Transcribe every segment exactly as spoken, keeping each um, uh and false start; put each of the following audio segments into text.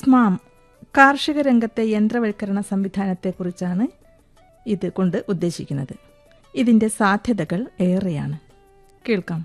സ്മാം കാർഷിക രംഗത്തെ യന്ത്രവൽക്കരണ സംവിധാനത്തെക്കുറിച്ചാണ് ഇത് കൊണ്ട് ഉദ്ദേശിക്കുന്നത്. ഇതിൻ്റെ സാധ്യതകൾ ഏറെയാണ്. കേൾക്കാം.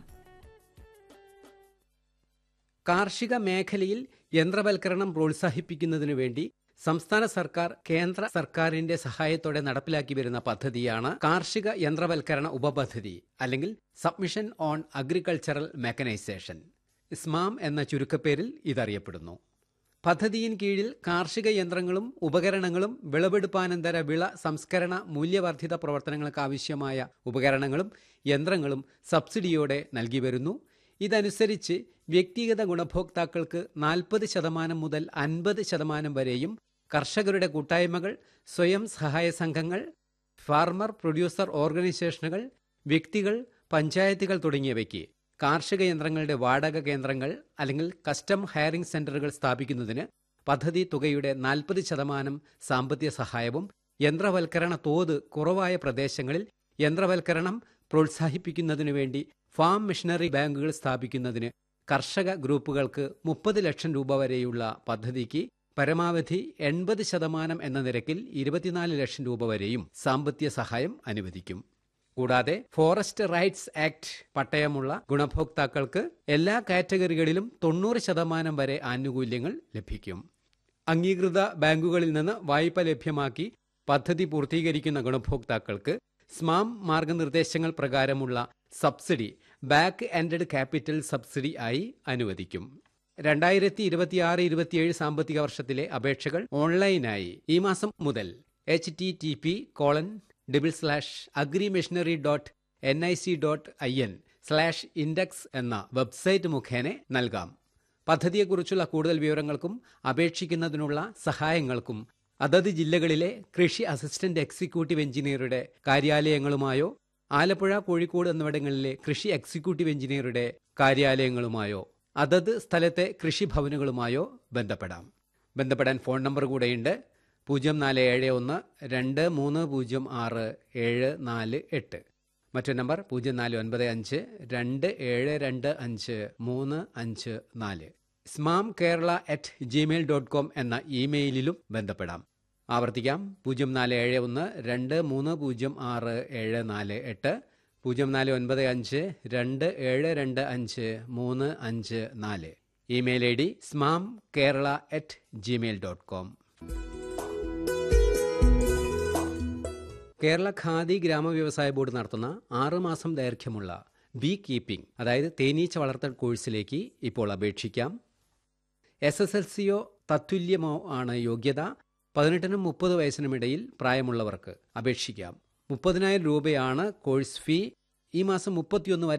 കാർഷിക മേഖലയിൽ യന്ത്രവൽക്കരണം പ്രോത്സാഹിപ്പിക്കുന്നതിനു വേണ്ടി സംസ്ഥാന സർക്കാർ കേന്ദ്ര സർക്കാരിന്റെ സഹായത്തോടെ നടപ്പിലാക്കി വരുന്ന പദ്ധതിയാണ് കാർഷിക യന്ത്രവൽക്കരണ ഉപപദ്ധതി അല്ലെങ്കിൽ സബ്മിഷൻ ഓൺ അഗ്രികൾച്ചറൽ മെക്കനൈസേഷൻ. സ്മാം എന്ന ചുരുക്കപ്പേരിൽ ഇതറിയപ്പെടുന്നു. പദ്ധതിയിൻ കീഴിൽ കാർഷിക യന്ത്രങ്ങളും ഉപകരണങ്ങളും വിളവെടുപ്പാനന്തര വിള സംസ്കരണ മൂല്യവർദ്ധിത പ്രവർത്തനങ്ങൾക്ക് ആവശ്യമായ ഉപകരണങ്ങളും യന്ത്രങ്ങളും സബ്സിഡിയോടെ നൽകി വരുന്നു. ഇതനുസരിച്ച് വ്യക്തിഗത ഗുണഭോക്താക്കൾക്ക് നാൽപ്പത് ശതമാനം മുതൽ അൻപത് ശതമാനം വരെയും കർഷകരുടെ കൂട്ടായ്മകൾ, സ്വയം സഹായ സംഘങ്ങൾ, ഫാർമർ പ്രൊഡ്യൂസർ ഓർഗനൈസേഷനുകൾ, വ്യക്തികൾ, പഞ്ചായത്തുകൾ തുടങ്ങിയവയ്ക്ക് കാർഷിക യന്ത്രങ്ങളുടെ വാടക കേന്ദ്രങ്ങൾ അല്ലെങ്കിൽ കസ്റ്റം ഹയറിംഗ് സെന്ററുകൾ സ്ഥാപിക്കുന്നതിന് പദ്ധതി തുകയുടെ നാൽപ്പത് ശതമാനം സാമ്പത്തിക സഹായവും യന്ത്രവൽക്കരണ തോത് കുറവായ പ്രദേശങ്ങളിൽ യന്ത്രവൽക്കരണം പ്രോത്സാഹിപ്പിക്കുന്നതിനു വേണ്ടി ഫാം മിഷനറി ബാങ്കുകൾ സ്ഥാപിക്കുന്നതിന് കർഷക ഗ്രൂപ്പുകൾക്ക് മുപ്പത് ലക്ഷം രൂപ വരെയുള്ള പദ്ധതിക്ക് പരമാവധി എൺപത് ശതമാനം എന്ന നിരക്കിൽ ഇരുപത്തിനാല് ലക്ഷം രൂപ വരെയും സാമ്പത്തിക സഹായം അനുവദിക്കും. കൂടാതെ ഫോറസ്റ്റ് റൈറ്റ്സ് ആക്ട് പട്ടയമുള്ള ഗുണഭോക്താക്കൾക്ക് എല്ലാ കാറ്റഗറികളിലും തൊണ്ണൂറ് ശതമാനം വരെ ആനുകൂല്യങ്ങൾ ലഭിക്കും. അംഗീകൃത ബാങ്കുകളിൽ നിന്ന് വായ്പ ലഭ്യമാക്കി പദ്ധതി പൂർത്തീകരിക്കുന്ന ഗുണഭോക്താക്കൾക്ക് സ്മാം മാർഗനിർദ്ദേശങ്ങൾ പ്രകാരമുള്ള subsidy back ended capital subsidy ആയി അനുവദിക്കും. രണ്ടായിരത്തി ഇരുപത്തിയാറ് ഇരുപത്തിയേഴ് സാമ്പത്തിക വർഷത്തിലെ അപേക്ഷകൾ ഓൺലൈനായി ഈ മാസം മുതൽ H T T P colon double slash agri machinery dot N I C dot I N slash index എന്ന വെബ്സൈറ്റ് മുഖേന നൽകാം. പദ്ധതിയെക്കുറിച്ചുള്ള കൂടുതൽ വിവരങ്ങൾക്കും അപേക്ഷിക്കുന്നതിനുള്ള സഹായങ്ങൾക്കും അതത് ജില്ലകളിലെ കൃഷി അസിസ്റ്റന്റ് എക്സിക്യൂട്ടീവ് എഞ്ചിനീയറുടെ കാര്യാലയങ്ങളുമായോ ആലപ്പുഴ, കോഴിക്കോട് എന്നിവിടങ്ങളിലെ കൃഷി എക്സിക്യൂട്ടീവ് എഞ്ചിനീയറുടെ കാര്യാലയങ്ങളുമായോ അതത് സ്ഥലത്തെ കൃഷിഭവനുകളുമായോ ബന്ധപ്പെടാം. ബന്ധപ്പെടാൻ ഫോൺ നമ്പർ കൂടെയുണ്ട്. പൂജ്യം നാല് ഏഴ് ഒന്ന് രണ്ട് മൂന്ന് പൂജ്യം ആറ് ഏഴ് നാല് എട്ട്. മറ്റൊരു നമ്പർ പൂജ്യം നാല് ഒൻപത് അഞ്ച് രണ്ട് ഏഴ് രണ്ട് അഞ്ച് മൂന്ന് അഞ്ച് നാല്. സ്മാം Kerala at Gmail dot com എന്ന ഇമെയിലിലും ബന്ധപ്പെടാം. ആവർത്തിക്കാം. പൂജ്യം നാല് ഏഴ് ഒന്ന് രണ്ട് മൂന്ന് പൂജ്യം ആറ് ഏഴ് നാല് എട്ട്. പൂജ്യം നാല് ഒൻപത് അഞ്ച് രണ്ട് ഏഴ് രണ്ട് അഞ്ച് മൂന്ന് അഞ്ച് നാല്. Email I D സ്മാം Kerala at Gmail dot com. Kerala khadi ഗ്രാമ വ്യവസായ ബോർഡ് നടത്തുന്ന ആറുമാസം ദൈർഘ്യമുള്ള ബീ കീപ്പിംഗ് അതായത് തേനീച്ച വളർത്തൽ കോഴ്സിലേക്ക് ഇപ്പോൾ അപേക്ഷിക്കാം. എസ് എസ് എൽ സിയോ തത്തുല്യമോ ആണ് യോഗ്യത. പതിനെട്ടിനും മുപ്പത് വയസ്സിനുമിടയിൽ പ്രായമുള്ളവർക്ക് അപേക്ഷിക്കാം. മുപ്പതിനായിരം രൂപയാണ് കോഴ്സ് ഫീ. ഈ മാസം മുപ്പത്തിയൊന്ന് വരെ